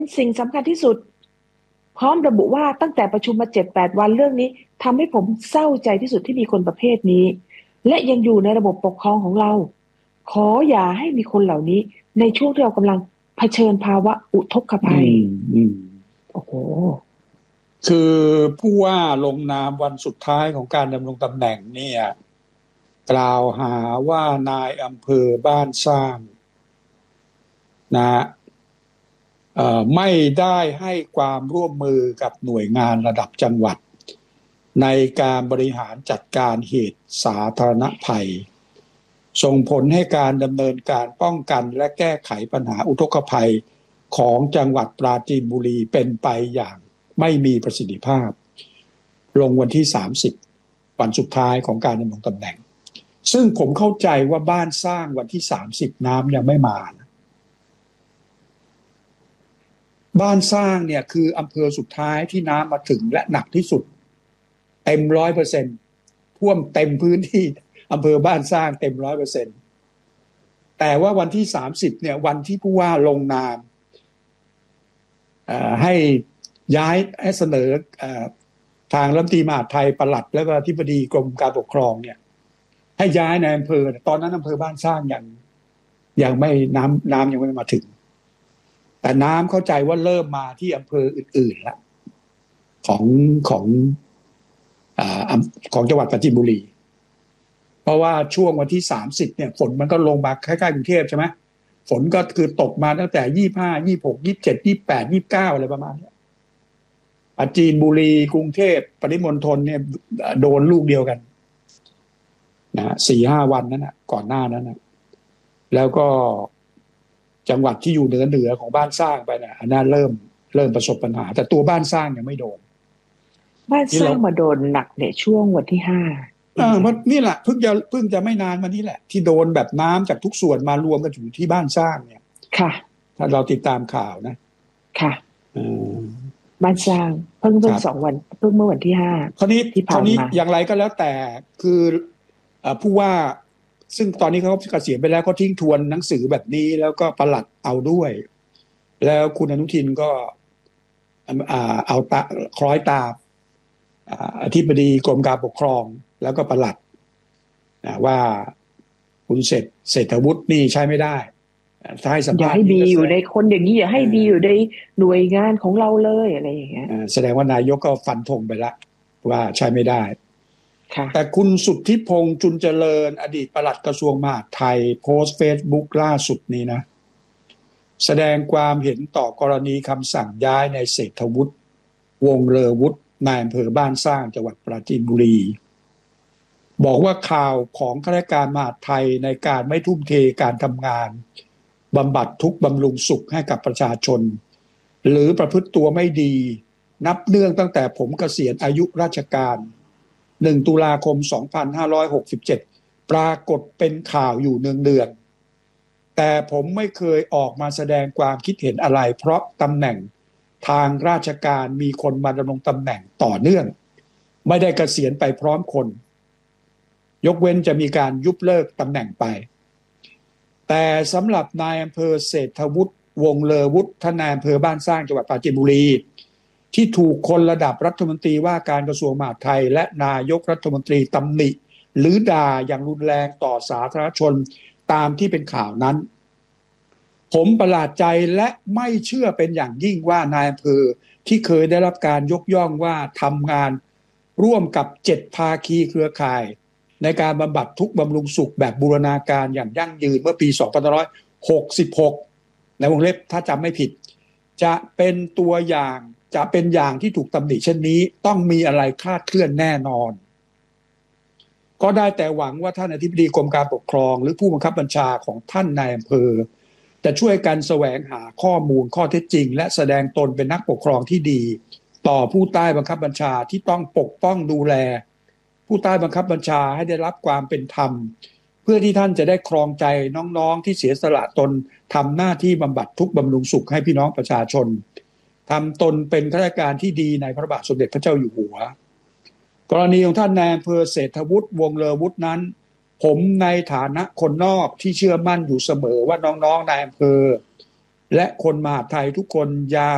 สิ่งสำคัญที่สุดพร้อมระบุว่าตั้งแต่ประชุมมา7-8 วันเรื่องนี้ทำให้ผมเศร้าใจที่สุดที่มีคนประเภทนี้และยังอยู่ในระบบปกครองของเราขออย่าให้มีคนเหล่านี้ในช่วงที่เรากำลังเผชิญภาวะอุทกอืภัยมอืมโอ้โหคือผู้ว่าลงนามวันสุดท้ายของการดำรงตำแหน่งเนี่ยกล่าวหาว่านายอำเภอบ้านสร้างนะไม่ได้ให้ความร่วมมือกับหน่วยงานระดับจังหวัดในการบริหารจัดการเหตุสาธารณภัยส่งผลให้การดำเนินการป้องกันและแก้ไขปัญหาอุทกภัยของจังหวัดปราจีนบุรีเป็นไปอย่างไม่มีประสิทธิภาพลงวันที่30วันสุดท้ายของการดำรงตำแหน่งซึ่งผมเข้าใจว่าบ้านสร้างวันที่30น้ำยังไม่มานะบ้านสร้างเนี่ยคืออำเภอสุดท้ายที่น้ำมาถึงและหนักที่สุดเต็ม100%ท่วมเต็มพื้นที่อำเภอบ้านสร้างเต็ม100%แต่ว่าวันที่30เนี่ยวันที่ผู้ว่าลงนามให้ย้ายให้เสนอทางรัฐมนตรีมหาดไทยปลัดแล้วก็อธิบดีกรมการปกครองเนี่ยให้ย้ายในอำเภอตอนนั้นอำเภอบ้านสร้างยังไม่น้ำยังไม่มาถึงแต่น้ำเข้าใจว่าเริ่มมาที่อำเภออื่นๆแล้วของของอ่าของจังหวัดปราจีนบุรีเพราะว่าช่วงวันที่30เนี่ยฝนมันก็ลงมาใกล้ๆกรุงเทพใช่ไหมฝนก็คือตกมาตั้งแต่25 26 27 28 29อะไรประมาณนี้ปราจีนบุรีกรุงเทพปริมณฑลเนี่ยโดนลูกเดียวกันนะ4-5 วันนั้นนะก่อนหน้านั้นนะแล้วก็จังหวัดที่อยู่เหนือของบ้านสร้างไปนะอันนั้นเริ่มประสบปัญหาแต่ตัวบ้านสร้างยังไม่โดนบ้านนี่เราสร้างมาโดนหนักเนี่ยช่วงวันที่5 มันนี่แหละเพิ่งจะไม่นานมานี้แหละที่โดนแบบน้ำจากทุกส่วนมารวมกันอยู่ที่บ้านสร้างเนี่ยค่ะถ้าเราติดตามข่าวนะค่ะเออบ้านสร้างเพิ่งครับ 2 วันเพิ่งเมื่อวันที่5 คราวนี้ที่ผ่านมาอย่างไรก็แล้วแต่คือผู้ว่าซึ่งตอนนี้เขาเกษียณไปแล้วก็ทิ้งทวนหนังสือแบบนี้แล้วก็ปลัดเอาด้วยแล้วคุณอนุทินก็เอาคล้อยตามอธิบดีกรมการปกครองแล้วก็ปลัดว่าคุณเศรษฐวุฒินี่ใช้ไม่ได้ถ้าให้สัมอย่าภาษณ์นี้ให้บีอยู่ก็แสดงในคนอย่างนี้อย่าให้บีอยู่ในหน่วยงานของเราเลยอะไรอย่างเงี้ยแสดงว่านายกก็ฟันธงไปแล้วว่าใช้ไม่ได้ค่ะแต่คุณสุทธิพงษ์จุนเจริญอดีตปลัดกระทรวงมหาดไทยโพสต์เฟซบุ๊กล่าสุดนี้นะแสดงความเห็นต่อกรณีคำสั่งย้ายในเศรษฐวุฒิวงศ์เลอวุฒินายอำเภอบ้านสร้างจังหวัดปราจีนบุรีบอกว่าข่าวของข้าราชการมหาดไทยในการไม่ทุ่มเทการทำงานบำบัดทุกข์บำรุงสุขให้กับประชาชนหรือประพฤติตัวไม่ดีนับเนื่องตั้งแต่ผมเกษียณอายุราชการ1ตุลาคม2567ปรากฏเป็นข่าวอยู่เนืองๆแต่ผมไม่เคยออกมาแสดงความคิดเห็นอะไรเพราะตำแหน่งทางราชการมีคนมาดำรงตำแหน่งต่อเนื่องไม่ได้เกษียณไปพร้อมคนยกเว้นจะมีการยุบเลิกตำแหน่งไปแต่สำหรับนายอำเภอเศรษฐวุฒิวงศ์เลอวุฒิท่านนายอำเภอบ้านสร้างจังหวัดปราจีนบุรีที่ถูกคนระดับรัฐมนตรีว่าการกระทรวงมหาดไทยและนายกรัฐมนตรีตำหนิหรือด่าอย่างรุนแรงต่อสาธารณชนตามที่เป็นข่าวนั้นผมประหลาดใจและไม่เชื่อเป็นอย่างยิ่งว่านายอำเภอที่เคยได้รับการยกย่องว่าทำงานร่วมกับ7ภาคีเครือข่ายในการบำบัดทุกข์บำรุงสุขแบบบูรณาการอย่างยั่งยืนเมื่อปี2566ในวงเล็บถ้าจำไม่ผิดจะเป็นตัวอย่างจะเป็นอย่างที่ถูกตำหนิเช่นนี้ต้องมีอะไรคลาดเคลื่อนแน่นอนก็ได้แต่หวังว่าท่านอธิบดีกรมการปกครองหรือผู้บังคับบัญชาของท่านนายอำเภอจะช่วยกันแสวงหาข้อมูลข้อเท็จจริงและแสดงตนเป็นนักปกครองที่ดีต่อผู้ใต้บังคับบัญชาที่ต้องปกป้องดูแลผู้ใต้บังคับบัญชาให้ได้รับความเป็นธรรมเพื่อที่ท่านจะได้ครองใจน้องๆที่เสียสละตนทำหน้าที่บำบัดทุกข์บำรุงสุขให้พี่น้องประชาชนทำตนเป็นข้าราชการที่ดีในพระบาทสมเด็จพระเจ้าอยู่หัวกรณีของท่านนายอำเภอเศรษฐวุฒิวงศ์เลอวุฒินั้นผมในฐานะคนนอกที่เชื่อมั่นอยู่เสมอว่าน้องๆนายอำเภอและคนมหาดไทยทุกคนยาม